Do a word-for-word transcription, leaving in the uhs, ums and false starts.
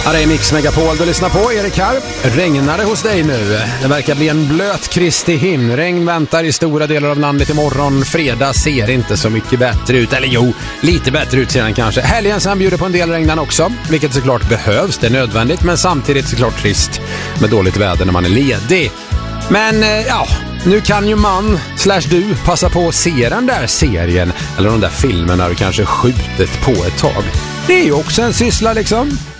Ja, det är Mix Megapol du lyssnar på. Erik här. Regnar det hos dig nu? Det verkar bli en blöt Kristi himn. Regn väntar i stora delar av landet imorgon. Fredag ser inte så mycket bättre ut. Eller jo, lite bättre ut sedan kanske. Helgen sen bjuder på en del regnan också. Vilket såklart behövs, det är nödvändigt. Men samtidigt såklart trist med dåligt väder när man är ledig. Men ja, nu kan ju man slash du passa på att se den där serien. Eller de där filmerna du kanske skjutit på ett tag. Det är ju också en syssla liksom.